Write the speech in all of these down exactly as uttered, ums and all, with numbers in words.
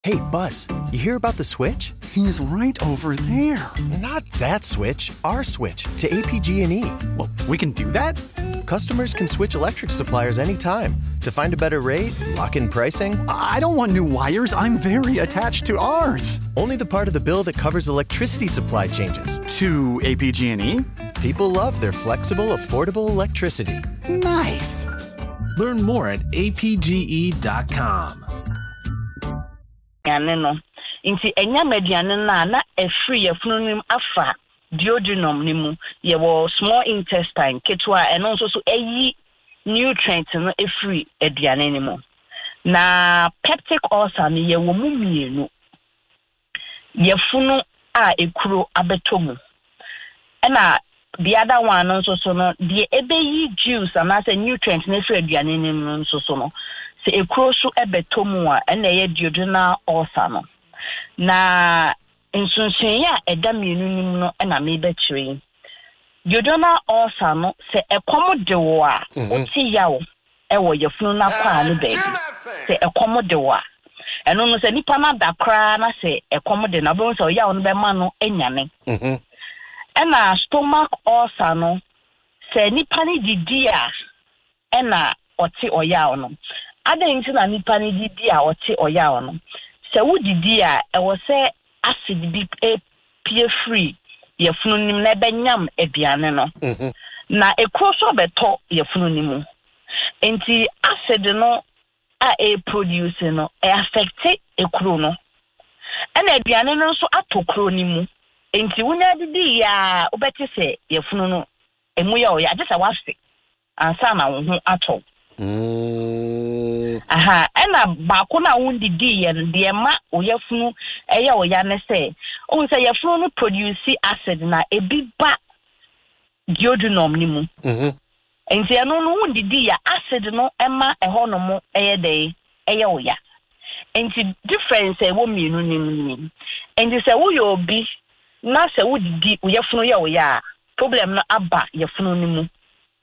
Hey, Buzz, you hear about the switch? He's right over there. Not that switch, our switch to A P G and E. Well, we can do that? Customers can switch electric suppliers anytime to find a better rate, lock in pricing. I don't want new wires. I'm very attached to ours. Only the part of the bill that covers electricity supply changes. To A P G and E? People love their flexible, affordable electricity. Nice. Learn more at A P G E dot com. No. Inti enya mediane na na efri yefununim afa duodenum nimu ye wo small intestine ketwa eno nso so eyi nutrients no efri aduane nimu na peptic ulcer ni ye wo mu mienu yefunu a ekuro abetomu ena the other one nso so no the ebeyi juice and say nutrients na efri aduane nimu nso so no se ekuro so ebetomu a ena ye duodenal ulcer no na insunsun ya eda mienu nim no na me betire duodenal ulcer no se ekomo de wo a oti yawo e wo yefunu na kwa ne baby se ekomo de wo a eno no se nipa na dakra na se ekomo de na bo so yawo no be ma no enyane mhm ena stomach ulcer no se nipa ni didi a ena oti oyawo no adenti na nipa ni didi a oti oyawo no se wudidi a e wo se acid bi e pie free yefunu nim na benyam aduane no mhm na ekro so beto yefunu nimu enti acid no a e produce no e affect ekro no ana aduane no so atokro nimu enti wunya didi ya obeti se yefunu no emu ya o ya just awase ansa na wo ho ato Mm. Aha, ena baako na wundidi ye de ma oyafunu eya oya ne se o se yafunu no produce acid na ebi ba duodenum ni mu Mhm. enti eno no wundidi ya acid no ema eho no mo eye dey eya oya enti difference e wo mienu ni mu enti se wo yo obi na se wudidi oyafunu ya oya problem no aba yafunu ni mu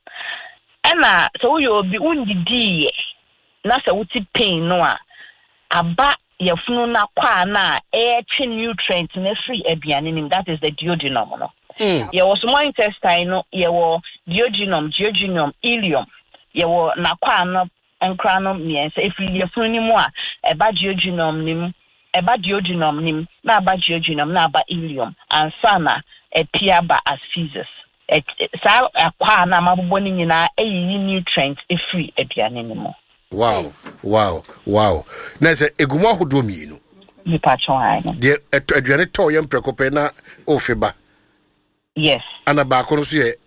ena so you be undidi na se wuti pain no a aba yefunu na kwa na e twe nutrients na free aduane nim that is the duodenum no Mm. ye was small intestine no ye wo duodenum duodenum ileum ye wo na kwa no enkra no mien se free yefunu nim a e ba duodenum nim e ba duodenum nim na aba duodenum na aba ileum ansana e pia ba as feces sa akwa na mabobo ni nyina eyi nutrients e free aduane ni mo. Wow, wow, wow. Na se egumo ahodo mienu. Ni pacho ai. De aduane to yem prekope na ofeba. Yes. Ana ba ko no so ye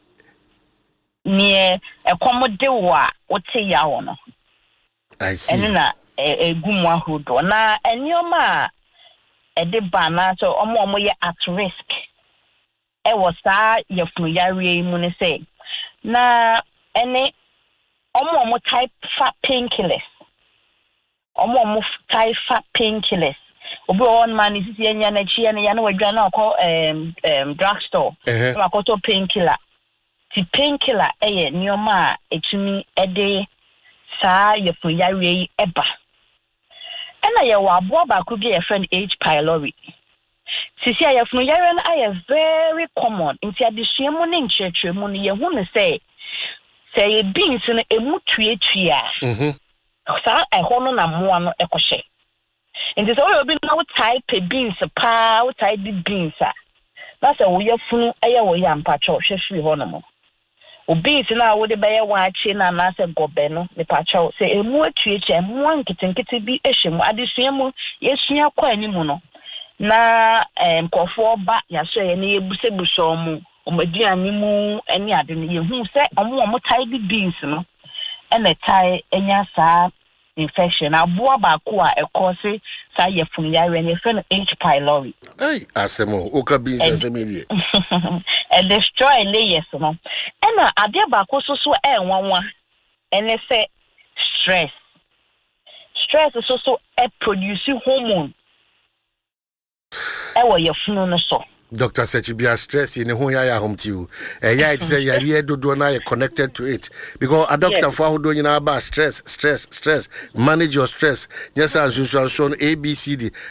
Ni ekomode wo a wote ya wo no. I see. Eni na egumo ahodo na enioma e de ba na so omo omo ye at risk. E was that yefunu yare mu ne say na ene omo omo type fat painkillers omo omo type fat painkillers obi on man is enya na chi ene ya na wadwa na ko um um drugstore ma ko to painkiller ti painkiller eye nioma etumi ede sa yefunu yare eba ena ye wa abo ba ku bi e friend H pylori. Sisi ayafunu yare na aye very common inti adisuemu ne nchechemu ne ye hu ne say say beans no emu tuetue Mhm. sa eho no na moa no ekohye inti so obi na wo type beans pa wo type beans a na say wo yafunu aye wo ya mpacho hwehwe ho no mo obi si na wo de beye waachi na na say gobe no ne pacho say emu atuetue emu nkitenkite bi ehyemu adisuemu yesua kwa animu no na em kofo ba ya so ye na yebusebuso mu omaduane mu eni ade ne yehu se omo omo tai bi beans no ene tai enya sa infection aboa ba ko a ekose sa yefun yare ne fe no H pylori. Hey, asemo oka beans asemili. E destroy layers no ena ade ba ko so so e nwanwa ene se stress stress so so e produce hormone ewo yefunu no so Doctor Sechibia stress in who ya home to you. Eh, yeah, it's a yeah, do do now connected to it because a doctor Yes. for who do you know about stress, stress, stress. Manage your stress. Yes, as usual, shown A B C D.